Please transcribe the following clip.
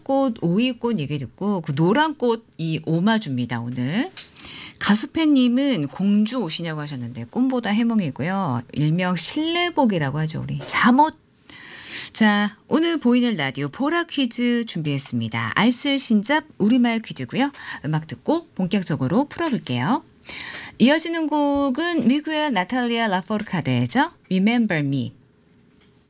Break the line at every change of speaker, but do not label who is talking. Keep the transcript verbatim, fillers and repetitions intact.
사과꽃, 오이꽃 얘기 듣고 그 노란 꽃이 오마주입니다. 오늘. 가수팬님은 공주 오시냐고 하셨는데 꿈보다 해몽이고요. 일명 실내복이라고 하죠. 우리 잠옷. 자, 오늘 보이는 라디오 보라 퀴즈 준비했습니다. 알쓸신잡 우리말 퀴즈고요. 음악 듣고 본격적으로 풀어볼게요. 이어지는 곡은 미국의 나탈리아 라포르카데죠. Remember Me.